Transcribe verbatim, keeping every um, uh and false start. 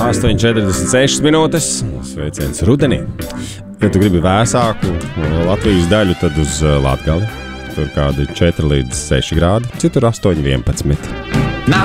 astoņi četrdesmit sešas minūtes. Sveiciens rudenī. Ja tu gribi vēsāku Latvijas daļu, tad uz Latgali. Tur kādi četri līdz seši grādi, citur astoņi vienpadsmit.